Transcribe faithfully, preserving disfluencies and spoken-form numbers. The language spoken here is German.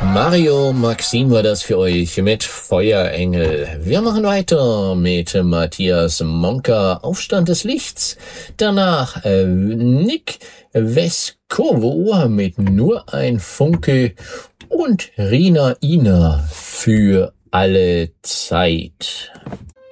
Mario Maxim war das für euch mit Feuerengel. Wir machen weiter mit Matthias Monka, Aufstand des Lichts. Danach äh, Nick Vescovo mit Nur ein Funke und Rina Ina für alle Zeit.